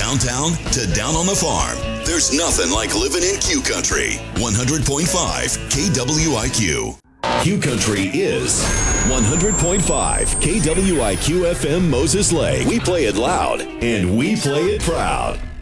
downtown to down on the farm, there's nothing like living in Q Country. 100.5 KWIQ. Q Country is 100.5 KWIQ FM Moses Lake. We play it loud and we play it proud.